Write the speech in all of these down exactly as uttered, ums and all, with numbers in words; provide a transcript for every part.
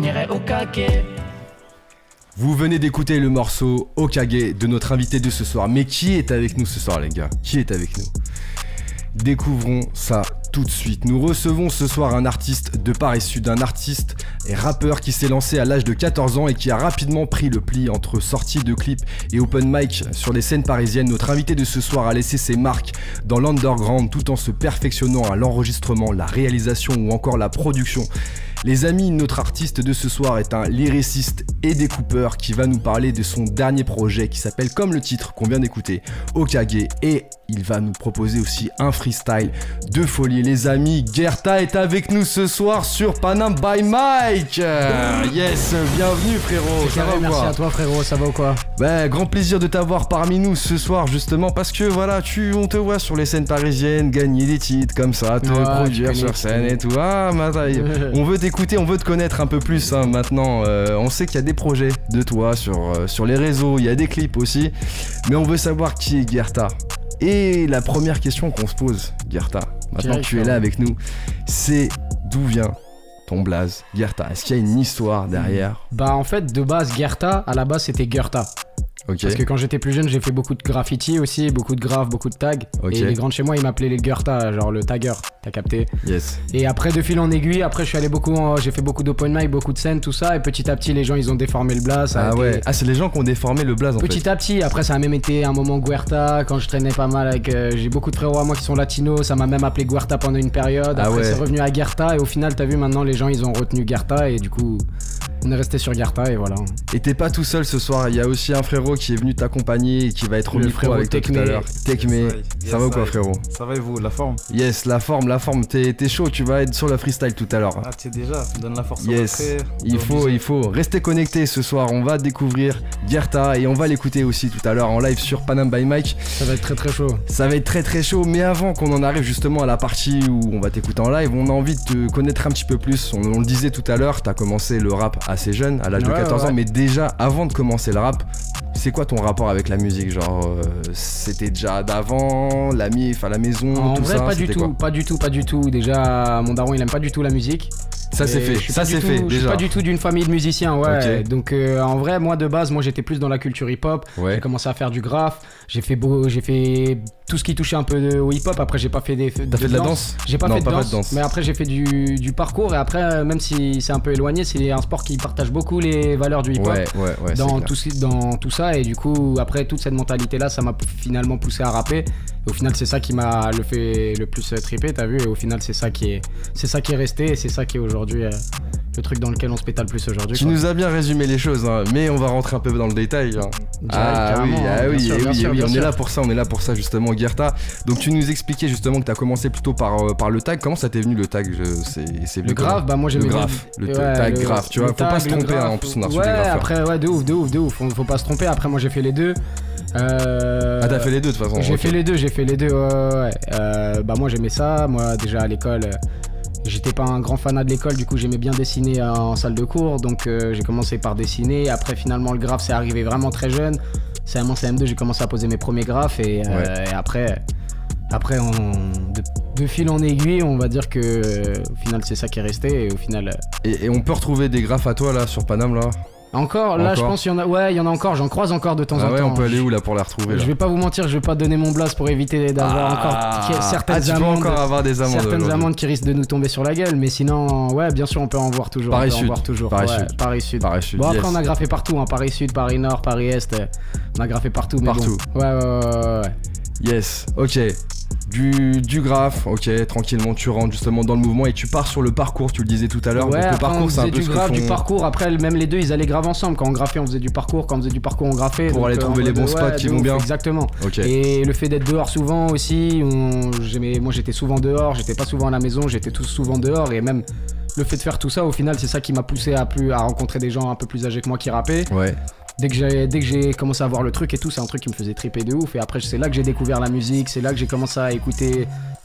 irait au Kage. Vous venez d'écouter le morceau Okage de notre invité de ce soir. Mais qui est avec nous ce soir, les gars? Qui est avec nous? Découvrons ça tout de suite. Nous recevons ce soir un artiste de Paris Sud, un artiste et rappeur qui s'est lancé à l'âge de quatorze ans et qui a rapidement pris le pli entre sorties de clips et open mic sur les scènes parisiennes. Notre invité de ce soir a laissé ses marques dans l'underground tout en se perfectionnant à l'enregistrement, la réalisation ou encore la production. Les amis, notre artiste de ce soir est un lyriciste et découpeur qui va nous parler de son dernier projet qui s'appelle, comme le titre qu'on vient d'écouter, Okage, et il va nous proposer aussi un freestyle de folie. Les amis, Guerta est avec nous ce soir sur Panam by Mike. Yes, bienvenue frérot. Ça va, merci à toi frérot, ça va ou quoi? Bah, grand plaisir de t'avoir parmi nous ce soir justement parce que voilà, tu, on te voit sur les scènes parisiennes gagner des titres comme ça, te ouais, produire sur scène et tout. Ah, on veut t'écouter, on veut te connaître un peu plus hein, maintenant. Euh, on sait qu'il y a des projets de toi sur, euh, sur les réseaux, il y a des clips aussi, mais on veut savoir qui est Guerta. Et la première question qu'on se pose, Guerta, maintenant que tu es là avec nous, c'est d'où vient ton blaze, Guerta? Est-ce qu'il y a une histoire derrière? Bah en fait de base Guerta, à la base c'était Guerta. Okay. Parce que quand j'étais plus jeune j'ai fait beaucoup de graffiti aussi, beaucoup de graphes, beaucoup de tags. Okay. Et les grands de chez moi ils m'appelaient les Guerta, genre le tagger, t'as capté? Yes. Et après de fil en aiguille, après je suis allé beaucoup, en... j'ai fait beaucoup d'open mic, beaucoup de scènes, tout ça. Et petit à petit les gens ils ont déformé le blaze. Ah été... ouais, ah c'est les gens qui ont déformé le blaze en petit fait. Petit à petit, après ça a même été un moment Guerta, quand je traînais pas mal avec... Euh, j'ai beaucoup de frérots à moi qui sont latinos, ça m'a même appelé Guerta pendant une période. Après ah ouais. C'est revenu à Guerta et au final t'as vu maintenant les gens ils ont retenu Guerta et du coup... On est resté sur Guerta et voilà. Et t'es pas tout seul ce soir, il y a aussi un frérot qui est venu t'accompagner et qui va être au micro avec toi tout à l'heure. Tekme, yes, ça yes, va ou quoi frérot? Ça va et vous, la forme? Yes, la forme, la forme, t'es, t'es chaud, tu vas être sur le freestyle tout à l'heure. Ah t'es déjà, tu me donnes la force. Yes, il faut, il faut. Restez connectés ce soir, on va découvrir Guerta et on va l'écouter aussi tout à l'heure en live sur Panam by Mike. Ça va être très très chaud. Ça va être très très chaud, mais avant qu'on en arrive justement à la partie où on va t'écouter en live, on a envie de te connaître un petit peu plus. On, on le disait tout à l'heure, t'as commencé le rap assez jeune, à l'âge de quatorze ans, mais déjà avant de commencer le rap, c'est quoi ton rapport avec la musique? Genre, euh, c'était déjà d'avant, la mif à la maison, en tout vrai, ça? En vrai, pas du tout, pas du tout, pas du tout. Déjà, mon daron, il aime pas du tout la musique. Ça c'est fait, ça c'est fait déjà. Je suis pas du tout d'une famille de musiciens, ouais. Okay. Donc euh, en vrai, moi de base, moi j'étais plus dans la culture hip-hop. Ouais. J'ai commencé à faire du graphe. J'ai fait beau, j'ai fait tout ce qui touchait un peu de, au hip-hop. Après, j'ai pas fait des. T'as de fait de la danse? J'ai pas, non, fait, de pas danse, fait de danse. Mais après, j'ai fait du, du parcours. Et après, même si c'est un peu éloigné, c'est un sport qui partage beaucoup les valeurs du hip-hop. Ouais, ouais, ouais. Dans tout, dans tout ça. Et du coup, après toute cette mentalité-là, ça m'a finalement poussé à rapper. Et au final, c'est ça qui m'a le fait le plus triper, t'as vu? Et au final, c'est ça qui est, c'est ça qui est resté. Et c'est ça qui est aujourd'hui. Euh, le truc dans lequel on se pétale le plus aujourd'hui. Tu quoi. Nous as bien résumé les choses, hein, mais on va rentrer un peu dans le détail. Hein. Ah, oui, ah oui, sûr, oui, sûr, oui, on sûr. est là pour ça, on est là pour ça justement, Guerta. Donc tu nous expliquais justement que tu as commencé plutôt par, euh, par le tag. Comment ça t'est venu le tag? Je, c'est, c'est Le graphe, bah moi j'aimais le graphe, le, le ouais, tag le, graphe, tu vois, faut tag, pas se tromper, hein, en plus on a reçu ouais, des graffeurs. Après, ouais, de ouf, de ouf, de ouf, faut, faut pas se tromper. Après, moi j'ai fait les deux. Euh... Ah, t'as fait les deux de toute façon? J'ai okay. fait les deux, j'ai fait les deux, ouais, ouais. Euh, bah moi j'aimais ça, moi déjà à l'école. Euh... J'étais pas un grand fanat de l'école, du coup j'aimais bien dessiner en salle de cours, donc euh, j'ai commencé par dessiner. Après finalement le graphe c'est arrivé vraiment très jeune. C M un, C M deux j'ai commencé à poser mes premiers graphes et, euh, ouais. et après, après on, de, de fil en aiguille on va dire que euh, au final c'est ça qui est resté et au final... Euh... Et, et on peut retrouver des graphes à toi là sur Panam là? Encore, là encore. Je pense qu'il y en a, ouais, il y en a encore, j'en croise encore de temps ah en ouais, temps. On peut aller où là pour la retrouver là? Je vais pas vous mentir, je vais pas donner mon blast pour éviter d'avoir ah, encore certaines ah, tu amendes. Peux encore avoir des amendes. Certaines amendes qui risquent de nous tomber sur la gueule, mais sinon, ouais, bien sûr, on peut en voir toujours. Paris on peut Sud. En voir toujours. Paris, ouais, Sud. Paris Sud. Paris Sud. Bon yes. après on a graffé partout, hein, Paris Sud, Paris Nord, Paris Est, on a graffé partout. Mais partout. Bon. Ouais, ouais, ouais, ouais. Yes. Ok. Du, du graphe, ok, tranquillement tu rentres justement dans le mouvement et tu pars sur le parcours, tu le disais tout à l'heure. Ouais, donc le parcours c'est un peu du graphe, font... du parcours, après même les deux ils allaient grave ensemble. Quand on graffait on faisait du parcours, quand on faisait du parcours on graffait. Pour donc, aller trouver les bons ouais, spots qui vont ouf, bien. Exactement. Okay. Et le fait d'être dehors souvent aussi, on... j'aimais... moi j'étais souvent dehors, j'étais pas souvent à la maison, j'étais tout souvent dehors et même le fait de faire tout ça au final c'est ça qui m'a poussé à, plus... à rencontrer des gens un peu plus âgés que moi qui rappaient. Ouais. Dès que, j'ai, dès que j'ai commencé à voir le truc et tout, c'est un truc qui me faisait triper de ouf. Et après, c'est là que j'ai découvert la musique, c'est là que j'ai commencé à écouter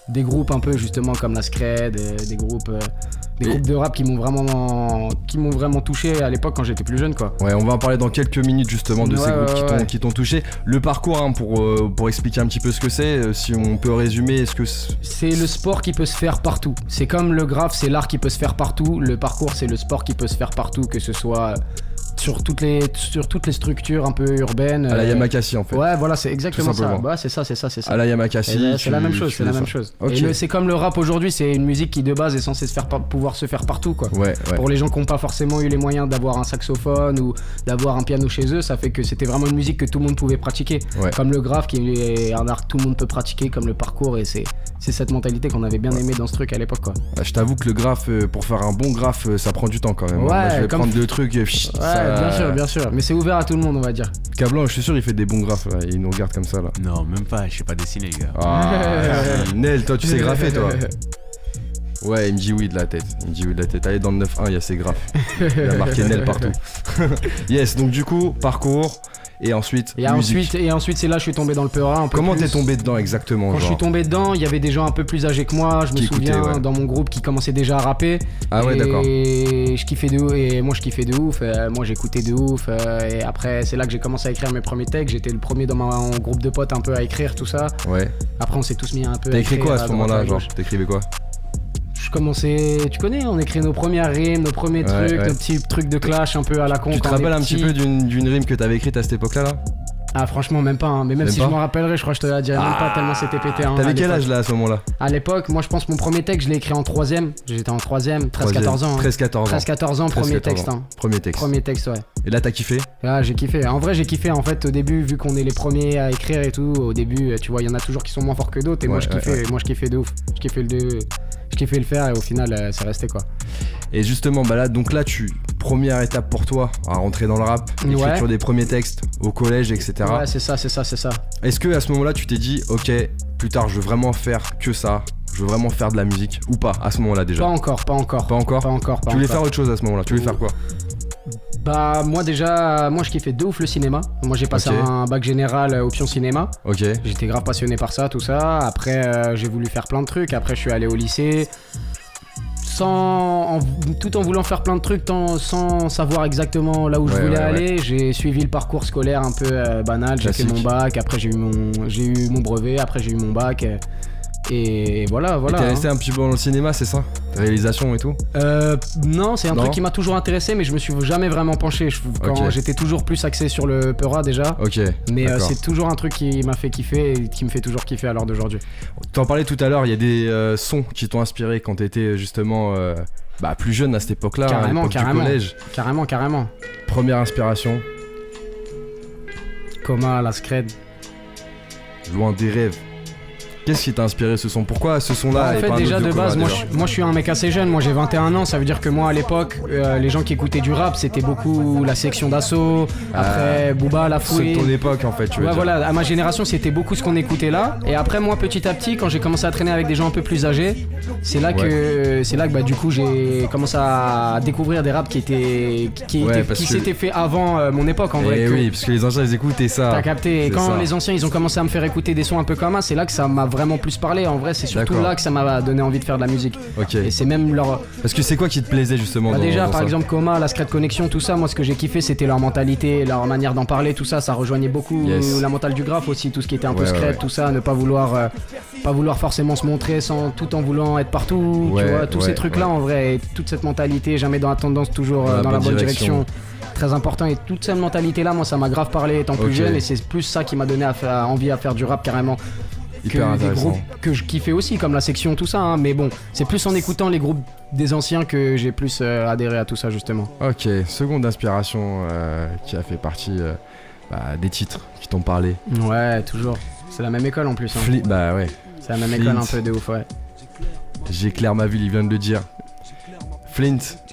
des groupes un peu justement comme la Scred, euh, des groupes, euh, des Et- groupes de rap qui m'ont vraiment, qui m'ont vraiment touché à l'époque quand j'étais plus jeune quoi. Ouais, on va en parler dans quelques minutes justement de Ouais, ces groupes ouais, qui t'ont ouais. qui t'ont touché. Le parcours, hein, pour, euh, pour expliquer un petit peu ce que c'est, euh, si on peut résumer, est-ce que... c'est- C'est le sport qui peut se faire partout. C'est comme le graphe, c'est l'art qui peut se faire partout. Le parcours, c'est le sport qui peut se faire partout, que ce soit sur toutes les, sur toutes les structures un peu urbaines. À la euh, Yamakasi en fait. Ouais, voilà, c'est exactement Tout ça. simplement. Bah, c'est ça, c'est ça, c'est ça. À la Yamakasi. Et là, tu- c'est la même chose, tu c'est la fais même ça. chose. Ok. Et le- c'est comme le rap aujourd'hui, c'est une musique qui de base est censée se faire par- pouvoir se faire partout quoi. Ouais, ouais. Pour les gens qui n'ont pas forcément eu les moyens d'avoir un saxophone ou d'avoir un piano chez eux, ça fait que c'était vraiment une musique que tout le monde pouvait pratiquer. Ouais. Comme le graphe qui est un art que tout le monde peut pratiquer, comme le parcours, et c'est c'est cette mentalité qu'on avait bien aimé dans ce truc à l'époque quoi. Ah, je t'avoue que le graphe, euh, pour faire un bon graphe, euh, ça prend du temps quand même. hein. Ouais, Moi, je vais comme- prendre deux trucs et pfft, Ouais, ça- bien sûr, bien sûr. Mais c'est ouvert à tout le monde, on va dire. Cablan, je suis sûr, il fait des bons graphes là. Il nous regarde comme ça là. Non, même pas, je sais pas dessiner, les gars. Ah, Nel, toi tu sais graffer toi. Ouais, il me dit oui de la tête. Il me dit oui de la tête. Allez, dans le neuf un, il y a ses graphes. Il a marqué Nel partout. Yes, donc du coup, parcours et ensuite. Et musique. ensuite, et ensuite c'est là que je suis tombé dans le Peura un peu Comment plus. t'es tombé dedans exactement Quand je genre suis tombé dedans, il y avait des gens un peu plus âgés que moi, je me Qui écoutaient, souviens ouais. dans mon groupe qui commençait déjà à rapper. Ah ouais, d'accord. Et je kiffais de ouf, et moi je kiffais de ouf, euh, moi j'écoutais de ouf, euh, et après c'est là que j'ai commencé à écrire mes premiers textes, j'étais le premier dans mon groupe de potes un peu à écrire tout ça. Ouais. Après on s'est tous mis un peu T'as à écrit écrire quoi à ce droite, moment-là à genre gauche. T'écrivais quoi Je commençais, tu connais, on écrit nos premières rimes, nos premiers Ouais, trucs, ouais. nos petits trucs de clash un peu à la con. Tu te quand on est rappelles un petit petit. peu d'une d'une rime que t'avais écrite à cette époque-là là Ah franchement même pas, hein. Mais même, Même si pas je m'en rappellerai, je crois que je te la dirais même pas tellement c'était pété. Hein, T'avais à quel l'époque. âge là à ce moment-là À l'époque, moi je pense mon premier texte, je l'ai écrit en troisième. J'étais en troisième, treize quatorze ans. hein. treize quatorze ans. treize quatorze ans, premier treize, quatorze texte. ans. Hein. Premier texte. Premier texte, ouais. Et là t'as kiffé Là j'ai kiffé. En vrai j'ai kiffé en fait au début, vu qu'on est les premiers à écrire et tout. Au début, tu vois, il y en a toujours qui sont moins forts que d'autres. Et moi Ouais, je ouais, kiffais, ouais. moi je kiffais de ouf. Je kiffais le, de... je kiffais le faire et au final euh, c'est resté quoi. Et justement, bah là, donc là, tu première étape pour toi à rentrer dans le rap, écriture Ouais. des premiers textes au collège, et cetera. Ouais c'est ça, c'est ça, c'est ça. Est-ce que à ce moment-là, tu t'es dit, ok, plus tard, je veux vraiment faire que ça, je veux vraiment faire de la musique ou pas à ce moment-là déjà Pas encore, pas encore. Pas encore Pas encore. Pas Tu voulais encore. faire autre chose à ce moment-là Tu voulais faire quoi Bah moi déjà, moi je kiffais de ouf le cinéma. Moi j'ai passé Ok. un bac général euh, option cinéma. Ok. J'étais grave passionné par ça, tout ça. Après euh, j'ai voulu faire plein de trucs. Après je suis allé au lycée. Sans, en- tout en voulant faire plein de trucs, tant- sans savoir exactement là où je Ouais, voulais ouais, aller, j'ai suivi le parcours scolaire un peu euh, banal. J'ai fait Classique. mon bac, après j'ai eu mon, j'ai eu mon brevet, après j'ai eu mon bac. euh, Et voilà, voilà. Et t'es hein. resté un petit peu dans le cinéma, c'est ça Réalisation et tout Euh, non, c'est un Non. truc qui m'a toujours intéressé, mais je me suis jamais vraiment penché. Je- Quand Ok. j'étais toujours plus axé sur le Peura déjà. Ok. Mais euh, d'accord. c'est toujours un truc qui m'a fait kiffer et qui me fait toujours kiffer à l'heure d'aujourd'hui. T'en parlais tout à l'heure, il y a des euh, sons qui t'ont inspiré quand t'étais justement euh, bah, plus jeune à cette époque-là, à Carrément, l'époque du carrément. collège. Carrément, carrément. Première inspiration, Coma, la Scred. Loin des rêves. Qu'est-ce qui t'a inspiré ce son Pourquoi ce son-là En et fait, pas un déjà autre de Coma, base, moi déjà je, moi je suis un mec assez jeune, moi j'ai vingt et un ans, ça veut dire que moi à l'époque, euh, les gens qui écoutaient du rap, c'était beaucoup la section d'assaut, après Booba, La C'est Fouine. ton époque en fait, tu veux Ouais, dire. voilà, à ma génération, c'était beaucoup ce qu'on écoutait là. Et après, moi, petit à petit, quand j'ai commencé à traîner avec des gens un peu plus âgés, c'est là que, c'est là que bah, du coup, j'ai commencé à découvrir des raps qui étaient, qui, Ouais, étaient- parce qui que- s'étaient faits avant euh, mon époque, en vrai. Eh que- oui, parce que les anciens ils écoutaient ça. T'as capté. Et c'est quand ça. les anciens ils ont commencé à me faire écouter des sons un peu comme ça, c'est là que ça m'a vraiment plus parlé. En vrai, c'est surtout D'accord. là que ça m'a donné envie de faire de la musique. Ok. Et c'est même leur. Parce que c'est quoi qui te plaisait justement Bah dans, déjà, dans par ça exemple, Coma, la Scred Connection, tout ça, moi ce que j'ai kiffé c'était leur mentalité, leur manière d'en parler, tout ça, ça rejoignait beaucoup Yes. la mentale du graphe aussi, tout ce qui était un peu Ouais, Scred, ouais, ouais. tout ça, ne pas vouloir, euh, pas vouloir forcément se montrer sans tout en voulant être partout, Ouais, tu vois, tous ouais, ces trucs-là ouais. en vrai, et toute cette mentalité, jamais dans la tendance, toujours euh, Dans la dans la bonne bonne direction. direction. Très important, et toute cette mentalité là moi ça m'a grave parlé étant plus Ok. jeune, et c'est plus ça qui m'a donné à faire- envie à faire du rap carrément que Hyper des intéressant. groupes que je kiffais aussi comme la section tout ça, hein. Mais bon c'est plus en écoutant les groupes des anciens que j'ai plus euh, adhéré à tout ça justement. Ok, seconde inspiration euh, qui a fait partie euh, bah, des titres qui t'ont parlé. Ouais, toujours. C'est la même école en plus. Hein. Fli- bah ouais, C'est la même Flint. école un peu de ouf, ouais. j'éclaire ma ville, il vient de le dire. Flint,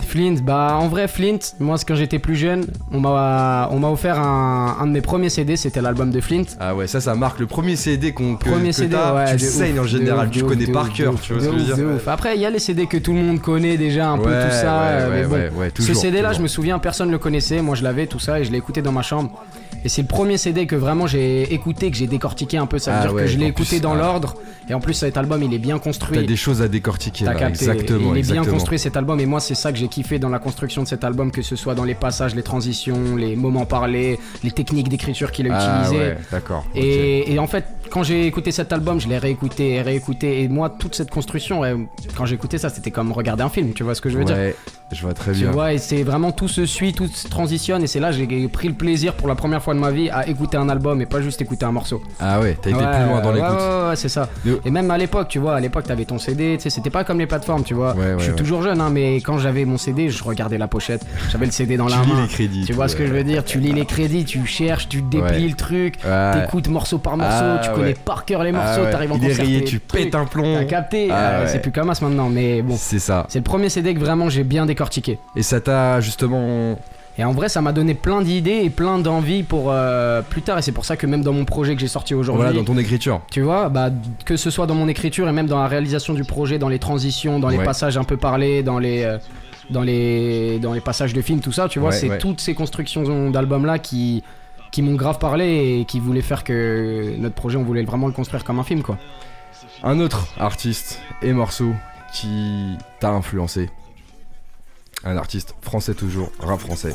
Flint, bah en vrai Flint, moi quand j'étais plus jeune, on m'a on m'a offert un, un de mes premiers C D, c'était l'album de Flint. Ah ouais, ça ça marque le premier C D qu'on que, Premier que C D, t'as, ouais, tu de saignes ouf, en général, de tu ouf, connais de par ouf, cœur, de tu vois ouf, ce que je veux de dire. ouf, de ouf. Après il y a les C D que tout le monde connaît déjà un peu Ouais, tout ça, ouais, euh, mais ouais, bon. ouais, ouais, Ce toujours, C D là, toujours. je me souviens, personne le connaissait, moi je l'avais tout ça et je l'ai écouté dans ma chambre. Et c'est le premier C D que vraiment j'ai écouté, que j'ai décortiqué un peu, ça veut Ah dire ouais, que je l'ai en écouté plus, dans ah. l'ordre. Et en plus cet album il est bien T'as construit. des choses à décortiquer T'as là, capté. exactement, Il est exactement. bien construit cet album et moi c'est ça que j'ai kiffé dans la construction de cet album, que ce soit dans les passages, les transitions, les moments parlés, les techniques d'écriture qu'il a Ah utilisées. ouais, d'accord. ok. Et, et en fait, quand j'ai écouté cet album, je l'ai réécouté et réécouté. Et moi, toute cette construction, ouais, quand j'ai écouté ça, c'était comme regarder un film, tu vois ce que je veux dire? Ouais, je vois très Tu bien. vois, et c'est vraiment tout se suit, tout se transitionne. Et c'est là que j'ai pris le plaisir pour la première fois de ma vie à écouter un album et pas juste écouter un morceau. Ah ouais, t'as été Ouais, plus loin dans ouais, l'écoute. Ouais, ouais, ouais, c'est ça. Mais- Et même à l'époque, tu vois, à l'époque, t'avais ton C D, tu sais, c'était pas comme les plateformes, tu vois. Ouais, ouais, je suis ouais. toujours jeune, hein, mais quand j'avais mon C D, je regardais la pochette, j'avais le C D dans Tu la lis main. les crédits. Tu vois ce que je veux dire? Tu lis les crédits, tu cherches, tu déplies Ouais. le truc, Ouais. t'écoutes morceau par morceau, Ah, tu connais ouais. par cœur les Ah morceaux, ouais, t'arrives en il est concert. rayé, les tu trucs. pètes un plomb. T'as capté? Ah euh, ouais. C'est plus comme ça maintenant, mais bon. C'est ça. C'est le premier C D que vraiment j'ai bien décortiqué. Et ça t'a justement. Et en vrai, ça m'a donné plein d'idées et plein d'envies pour euh, plus tard. Et c'est pour ça que même dans mon projet que j'ai sorti aujourd'hui, Voilà, dans ton écriture. tu vois, bah, que ce soit dans mon écriture et même dans la réalisation du projet, dans les transitions, dans les Ouais. passages un peu parlés, dans les, euh, dans les, dans les passages de films, tout ça, tu vois, Ouais, c'est ouais. toutes ces constructions d'albums là qui, qui m'ont grave parlé et qui voulaient faire que notre projet, on voulait vraiment le construire comme un film, quoi. Un autre artiste et morceau qui t'a influencé. Un artiste français toujours, rap français.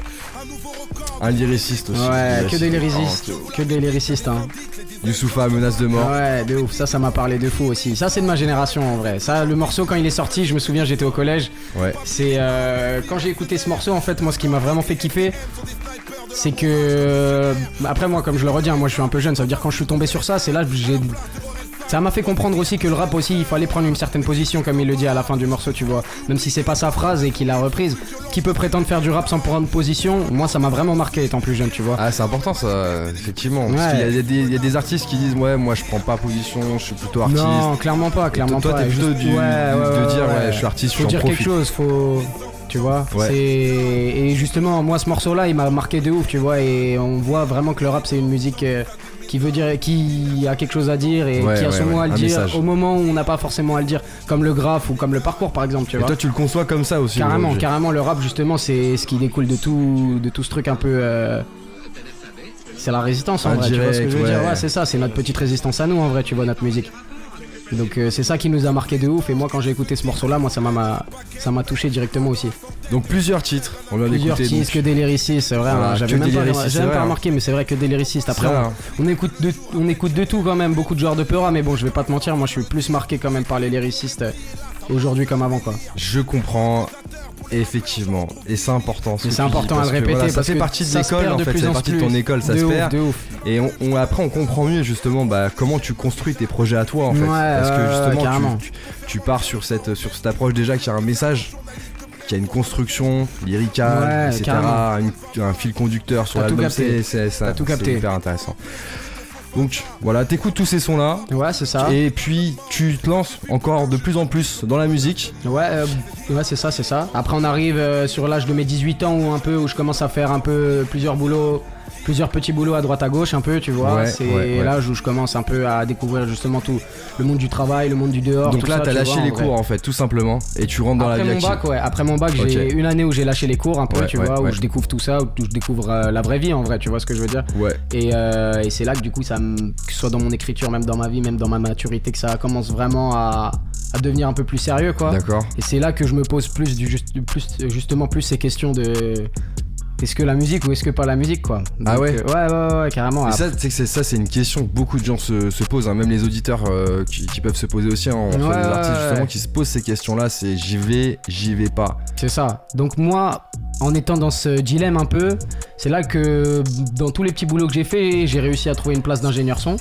Un lyriciste aussi. Ouais, que des lyriciste. lyricistes, que des lyricistes, hein. Youssoufa, menace de mort. Ouais, de ouf, ça, ça m'a parlé de fou aussi. Ça, c'est de ma génération en vrai. Ça, le morceau, quand il est sorti, je me souviens, j'étais au collège. Ouais. C'est euh, quand j'ai écouté ce morceau, en fait, moi, ce qui m'a vraiment fait kiffer, c'est que euh, après, moi, comme je le redis, hein, moi, je suis un peu jeune. Ça veut dire quand je suis tombé sur ça, c'est là que j'ai. Ça m'a fait comprendre aussi que le rap aussi, il fallait prendre une certaine position, comme il le dit à la fin du morceau, tu vois. Même si c'est pas sa phrase et qu'il l'a reprise, qui peut prétendre faire du rap sans prendre position? Moi, ça m'a vraiment marqué étant plus jeune, tu vois. Ah, c'est important ça, effectivement. Parce Ouais. qu'il y a, il y a des, il y a des artistes qui disent ouais, moi je prends pas position, je suis plutôt artiste. Non, clairement pas, clairement Et toi, pas. t'es plutôt Juste- du, ouais, de ouais, dire ouais, ouais, je suis artiste, je faut suis en dire profite. quelque chose, faut. Tu vois, Ouais. c'est et justement moi ce morceau-là il m'a marqué de ouf, tu vois, et on voit vraiment que le rap c'est une musique euh, qui veut dire, qui a quelque chose à dire et Ouais, qui a ouais, son mot ouais, à le un dire message. au moment où on n'a pas forcément à le dire, comme le graphe ou comme le parcours par exemple, tu Et vois. toi tu le conçois comme ça aussi. Carrément, aujourd'hui. carrément, le rap justement c'est ce qui découle de tout, de tout ce truc un peu. euh, C'est la résistance en vrai, tu vois ce que je veux Indirect, dire? ouais. Ouais, c'est ça, c'est notre petite résistance à nous en vrai, tu vois, notre musique. Donc euh, c'est ça qui nous a marqué de ouf et moi quand j'ai écouté ce morceau là, moi ça m'a m'a- ça m'a touché directement aussi. Donc plusieurs titres, on vient Plusieurs d'écouter. titres, que des lyricistes, c'est vrai, Voilà, hein, j'avais que même des pas, lyricistes, j'avais même c'est pas vrai, remarqué, mais c'est vrai que des lyricistes. Après, Ça, on, on écoute de, on écoute de tout quand même, beaucoup de genres de peur, mais bon, je vais pas te mentir, moi je suis plus marqué quand même par les lyricistes euh, aujourd'hui comme avant, quoi. Je comprends. Effectivement, et c'est important. ce Mais que c'est tu important dis, à parce le que, répéter voilà, ça parce fait que partie de ça se l'école perd en de fait, plus c'est en partie de plus. ton école, ça de se ouf, perd. de ouf. Et on, on- après on comprend mieux justement bah, comment tu construis tes projets à toi en fait. Ouais, Parce ouais, que ouais, justement carrément. tu, tu- tu pars sur cette, sur cette approche déjà qui a un message, qui a une construction lyricale, Ouais, et cetera. carrément. une- un fil conducteur sur T'as tout l'album, capté. c'est, c'est, ça- T'as tout c'est capté. hyper intéressant. Donc voilà, t'écoutes tous ces sons là. Ouais, c'est ça. Et puis tu te lances encore de plus en plus dans la musique. Ouais, euh, ouais, c'est ça, c'est ça. Après, on arrive euh, sur l'âge de mes dix-huit ans où un peu où je commence à faire un peu plusieurs boulots, plusieurs petits boulots à droite à gauche, un peu, tu vois. Ouais, c'est ouais, ouais. l'âge où je commence un peu à découvrir justement tout le monde du travail, le monde du dehors. Donc tout là ça, t'as tu lâché vois, en les vrai. cours en fait, tout simplement, et tu rentres dans Après la vie mon active. bac, ouais. Après mon bac, j'ai Ok. une année où j'ai lâché les cours un peu, Ouais, tu ouais, vois, ouais. où je découvre tout ça, où je découvre euh, la vraie vie en vrai, tu vois ce que je veux dire. Ouais. Et, euh, et c'est là que du coup, ça me, que ce soit dans mon écriture, même dans ma vie, même dans ma maturité, que ça commence vraiment à, à devenir un peu plus sérieux, quoi. D'accord. Et c'est là que je me pose plus, du juste, du plus justement plus ces questions de est-ce que la musique ou est-ce que pas la musique, quoi. Ah Donc, ouais euh, ouais, ouais, ouais, carrément. Et Après- ça, tu sais que c'est ça, c'est une question que beaucoup de gens se, se posent, hein, même les auditeurs euh, qui, qui peuvent se poser aussi. Hein, on reçoit Ouais, des artistes ouais, justement ouais. qui se posent ces questions-là. C'est j'y vais, j'y vais pas. C'est ça. Donc moi, en étant dans ce dilemme un peu, c'est là que dans tous les petits boulots que j'ai fait, j'ai réussi à trouver une place d'ingénieur son.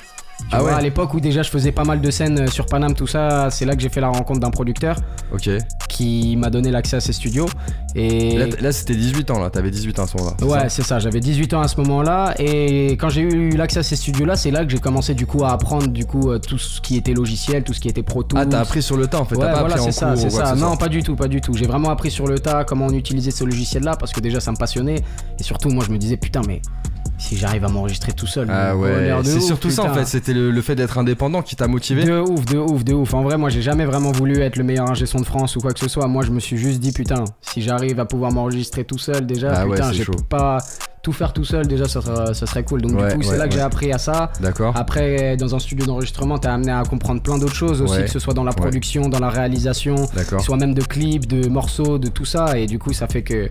Tu Ah vois, ouais. à l'époque où déjà je faisais pas mal de scènes sur Paname, tout ça, c'est là que j'ai fait la rencontre d'un producteur Ok. qui m'a donné l'accès à ses studios. Et Là, t- là, c'était dix-huit ans, là. T'avais dix-huit ans à ce moment-là. c'est ouais, ça c'est ça, j'avais dix-huit ans à ce moment-là, et quand j'ai eu l'accès à ces studios-là, c'est là que j'ai commencé du coup à apprendre du coup euh, tout ce qui était logiciel, tout ce qui était Pro Tools. Ah, t'as appris sur le tas en fait, Ouais, t'as pas voilà, appris en c'est cours ça, c'est ou quoi que ça. ce Non, soit. pas du tout, pas du tout. J'ai vraiment appris sur le tas comment on utilisait ce logiciel-là, parce que déjà ça me passionnait, et surtout moi je me disais putain mais si j'arrive à m'enregistrer tout seul, Ah le ouais, bonheur de c'est ouf, surtout ça en putain. fait, c'était le, le fait d'être indépendant qui t'a motivé. De ouf, de ouf, de ouf. En vrai, moi, j'ai jamais vraiment voulu être le meilleur ingé son de France ou quoi que ce soit. Moi, je me suis juste dit, putain, si j'arrive à pouvoir m'enregistrer tout seul, déjà, Ah ouais, putain, c'est j'ai chaud. pas tout faire tout seul, déjà, ça serait, ça serait cool. Donc, Ouais, du coup, ouais, c'est là que ouais. j'ai appris à ça. D'accord. Après, dans un studio d'enregistrement, t'es amené à comprendre plein d'autres choses aussi, Ouais. que ce soit dans la production, dans la réalisation, D'accord. soit même de clips, de morceaux, de tout ça. Et du coup, ça fait que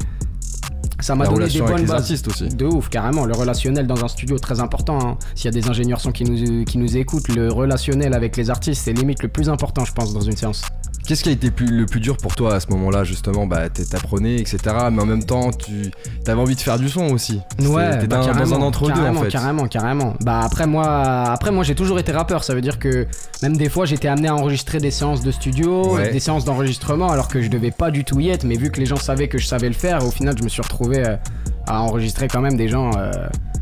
ça m'a La donné des relation avec bonnes les bases. artistes aussi. De ouf, carrément. Le relationnel dans un studio, très important. Hein. S'il y a des ingénieurs son qui nous, qui nous écoutent, le relationnel avec les artistes, c'est limite le plus important, je pense, dans une séance. Qu'est-ce qui a été plus- le plus dur pour toi à ce moment-là justement? Bah t'es- t'apprenais et cetera, mais en même temps tu t'avais envie de faire du son aussi. Ouais, T'étais bah, dans, dans carrément, un entre-deux en carrément, fait. Carrément, carrément. Bah après moi, après moi j'ai toujours été rappeur. Ça veut dire que même des fois j'étais amené à enregistrer des séances de studio, Ouais. des séances d'enregistrement, alors que je devais pas du tout y être. Mais vu que les gens savaient que je savais le faire, au final je me suis retrouvé euh, à enregistrer quand même des gens. Euh,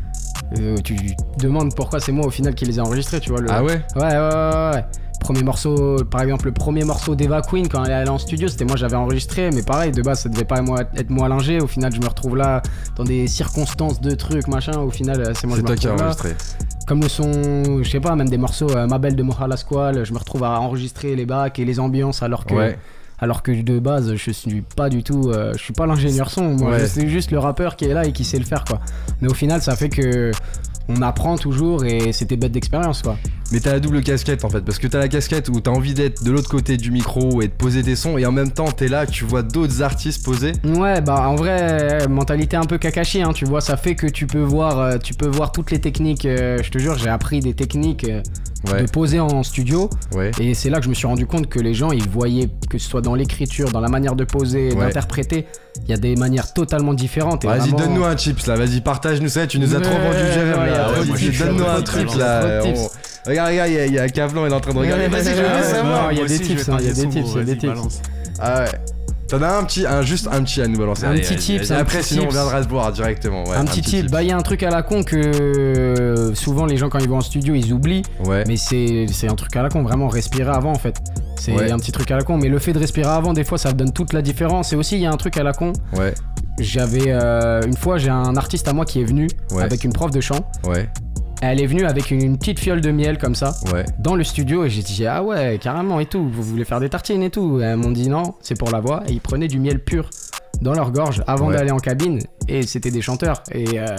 euh, tu te demandes pourquoi c'est moi au final qui les ai enregistrés, tu vois. Le... Ah ouais? Ouais, ouais, ouais, ouais. Premier morceau, par exemple, le premier morceau d'Eva Queen quand elle est allée en studio, c'était moi, j'avais enregistré, mais pareil, de base, ça devait pas moi, être moi l'ingé. Au final, je me retrouve là dans des circonstances de trucs, machin. Au final, euh, c'est moi C'est je me toi qui as retrouve là. enregistré. Comme le son, je sais pas, même des morceaux, euh, Ma Belle de Mohala Squall, je me retrouve à enregistrer les bacs et les ambiances alors que. Ouais. Alors que de base, je suis pas du tout. Euh, je suis pas l'ingénieur son, moi. Ouais. Je suis juste le rappeur qui est là et qui sait le faire, quoi. Mais au final, ça fait que. On apprend toujours et c'était bête d'expérience, quoi. Mais t'as la double casquette en fait, parce que t'as la casquette où t'as envie d'être de l'autre côté du micro et de poser tes sons, et en même temps t'es là, tu vois d'autres artistes poser. Ouais, bah en vrai, mentalité un peu Kakashi, hein, tu vois, ça fait que tu peux voir, euh, tu peux voir toutes les techniques. Euh, je te jure, j'ai appris des techniques euh, Ouais. de poser en studio, Ouais. et c'est là que je me suis rendu compte que les gens, ils voyaient que ce soit dans l'écriture, dans la manière de poser, Ouais. d'interpréter, il y a des manières totalement différentes. et Vas-y, vraiment- donne-nous un chips là, vas-y, partage-nous ça, tu nous as Ouais, trop vendu le Jérém ouais, y a là. trop de Vas-y, tips, donne-nous y a un trop de truc tips, là. y a trop de on- tips. Regarde, regarde, il y a- il y a Cavlan, il est en train de regarder. Ouais, Vas-y, je ouais, veux ouais, savoir. ouais, il y a Moi des aussi, tips, je vais hein, il y a partager des son tips, mot, il y a des vas-y, tips. balance. Ah ouais. T'en as un petit, un, juste un petit à nous balancer. Un Allez, petit allez, tip, vas-y. c'est Et un après, petit sinon, on tips. viendra se boire directement. Ouais, un petit tip, tips. bah il y a un truc à la con que euh, souvent les gens quand ils vont en studio ils oublient, Ouais. mais c'est c'est un truc à la con, vraiment respirer avant en fait. C'est Ouais. un petit truc à la con, mais le fait de respirer avant, des fois ça donne toute la différence. Et aussi il y a un truc à la con, Ouais. j'avais euh, une fois j'ai un artiste à moi qui est venu Ouais. avec une prof de chant. Ouais. Elle est venue avec une, une petite fiole de miel comme ça Ouais. dans le studio et j'ai dit ah ouais carrément et tout, vous voulez faire des tartines et tout. Et elles m'ont dit non, c'est pour la voix, et ils prenaient du miel pur dans leur gorge avant Ouais. d'aller en cabine, et c'était des chanteurs et euh,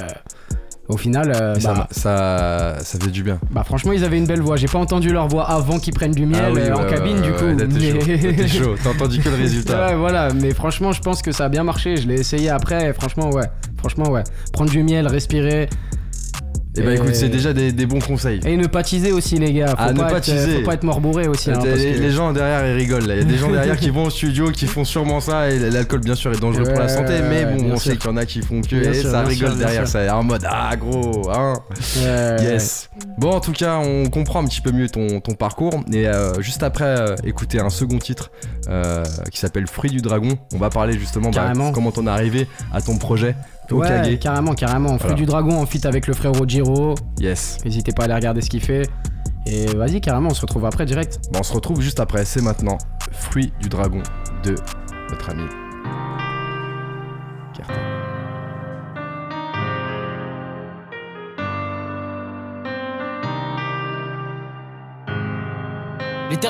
au final euh, Et ça, bah, ça, ça fait du bien. bah franchement ils avaient une belle voix, j'ai pas entendu leur voix avant qu'ils prennent du miel Ah oui, euh, en ouais, cabine ouais, du ouais, coup. ouais, là, t'es mais- chaud, là, t'es chaud. T'as entendu que le résultat. Ouais voilà, mais franchement je pense que ça a bien marché, je l'ai essayé après et franchement ouais, franchement ouais. Prendre du miel, respirer. Et bah Et- écoute, c'est déjà des, des bons conseils. Et ne pas teaser aussi les gars, faut, Ah, ne pas, pas être, teaser. faut pas être mort bourré aussi. hein, les, parce que- les gens derrière ils rigolent là. Il y a des gens derrière qui vont au studio, qui font sûrement ça, et l'alcool bien sûr est dangereux pour la Ouais, santé, mais bon bien on sûr. sait qu'il y en a qui font que Bien et sûr, ça bien rigole sûr, bien derrière, sûr. ça est en mode ah gros hein. Euh, Yes. Bon en tout cas on comprend un petit peu mieux ton, ton parcours, et euh, juste après euh, écouter un second titre euh, qui s'appelle Fruit du Dragon, on va parler justement bah, Carrément. comment t'en es arrivé à ton projet Ouais, Okage. carrément, carrément. Fruit Voilà. du Dragon en feat avec le frérot Jiro. Yes. N'hésitez pas à aller regarder ce qu'il fait. Et vas-y, carrément, on se retrouve après direct. Bon, on se retrouve juste après, c'est maintenant Fruit du Dragon de notre ami